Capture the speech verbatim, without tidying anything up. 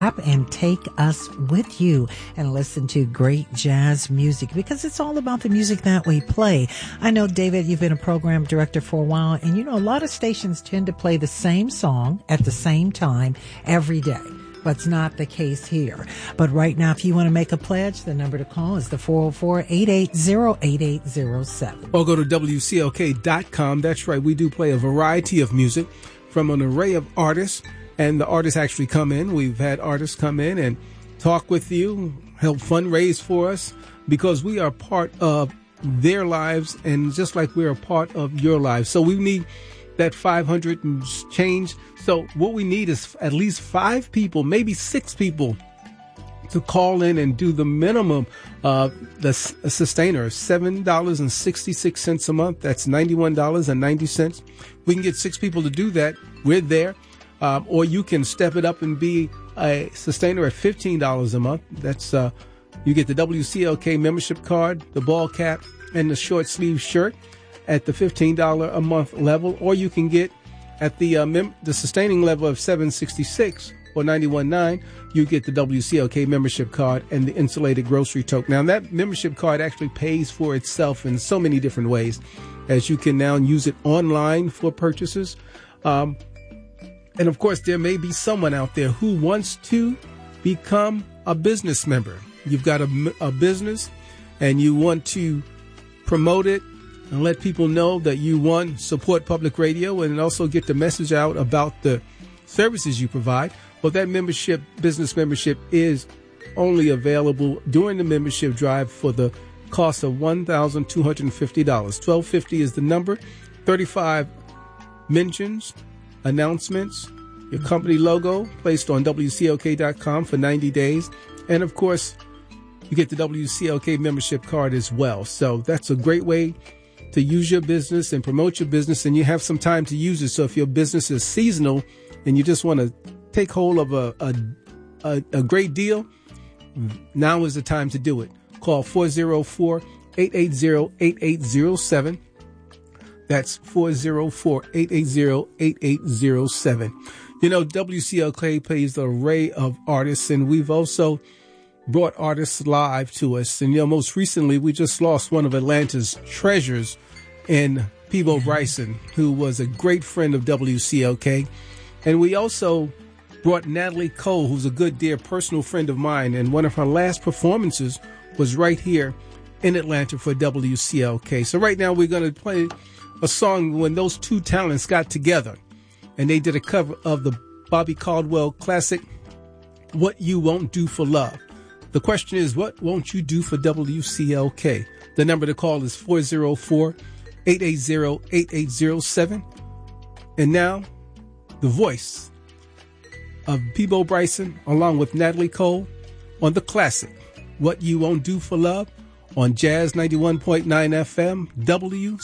and take us with you and listen to great jazz music, because it's all about the music that we play. I know, David, you've been a program director for a while, and you know a lot of stations tend to play the same song at the same time every day. But it's not the case here. But right now, if you want to make a pledge, the number to call is the four oh four, eight eight zero, eight eight zero seven. Or go to W C L K dot com. That's right. We do play a variety of music from an array of artists. And the artists actually come in. We've had artists come in and talk with you, help fundraise for us, because we are part of their lives, and just like we're a part of your lives. So we need that five hundred and change. So what we need is at least five people, maybe six people, to call in and do the minimum. Uh, the sustainer, seven dollars and sixty-six cents a month. That's ninety-one dollars and ninety cents. We can get six people to do that. We're there. Um, or you can step it up and be a sustainer at fifteen dollars a month. That's uh, you get the W C L K membership card, the ball cap, and the short sleeve shirt at the fifteen dollars a month level. Or you can get at the uh, mem- the sustaining level of seven dollars and sixty-six cents or ninety-one dollars and nine cents. You get the W C L K membership card and the insulated grocery tote. Now, that membership card actually pays for itself in so many different ways, as you can now use it online for purchases. Um, And, of course, there may be someone out there who wants to become a business member. You've got a, a business and you want to promote it and let people know that you, one, support public radio and also get the message out about the services you provide. Well, that membership, business membership, is only available during the membership drive for the cost of one thousand two hundred fifty dollars. twelve fifty is the number. thirty-five mentions, announcements, your company logo placed on W C L K dot com for ninety days. And, of course, you get the W C L K membership card as well. So that's a great way to use your business and promote your business, and you have some time to use it. So if your business is seasonal and you just want to take hold of a, a, a, a great deal, now is the time to do it. Call four oh four, eight eight zero, eight eight zero seven. That's four oh four, eight eight zero, eight eight zero seven. You know, W C L K plays an array of artists, and we've also brought artists live to us. And, you know, most recently, we just lost one of Atlanta's treasures in Peabo Bryson, who was a great friend of W C L K. And we also brought Natalie Cole, who's a good, dear, personal friend of mine. And one of her last performances was right here in Atlanta for W C L K. So right now, we're going to play a song when those two talents got together and they did a cover of the Bobby Caldwell classic, What You Won't Do for Love. The question is, what won't you do for W C L K? The number to call is four oh four, eight eight zero, eight eight zero seven. And now, the voice of Peabo Bryson along with Natalie Cole on the classic, What You Won't Do for Love, on Jazz ninety-one point nine F M, W